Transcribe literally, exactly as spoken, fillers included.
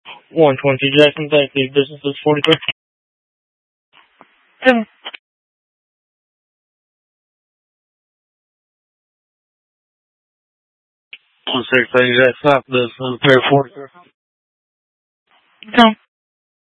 one twenty Jackson, thank you. Business is forty-three. Tim. one six, thank you, Jackson. Business is forty-three. Tim.